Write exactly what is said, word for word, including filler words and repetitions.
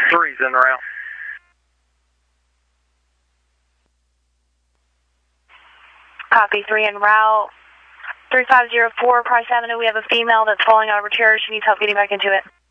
Three's en route. Copy, three en route. three five zero four Price Avenue, we have a female that's falling out of her chair. She needs help getting back into it.